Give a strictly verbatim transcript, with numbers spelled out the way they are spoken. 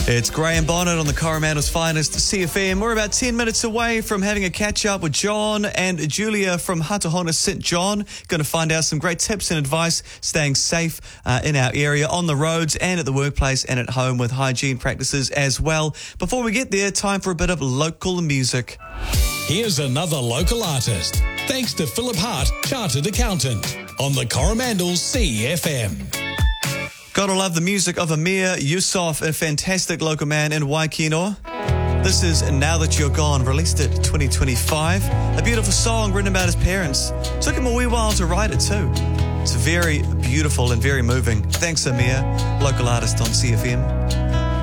It's Graham Bonnet on the Coromandel's finest C F M. We're about ten minutes away from having a catch-up with John and Julia from Hatahona Saint John. Going to find out some great tips and advice staying safe uh, in our area, on the roads and at the workplace and at home, with hygiene practices as well. Before we get there, time for a bit of local music. Here's another local artist, thanks to Philip Hart, Chartered Accountant, on the Coromandel's C F M. Gotta love the music of Amir Yusuf, a fantastic local man in Waikino. This is Now That You're Gone, released at twenty twenty-five. A beautiful song written about his parents. Took him a wee while to write it too. It's very beautiful and very moving. Thanks, Amir, local artist on C F M.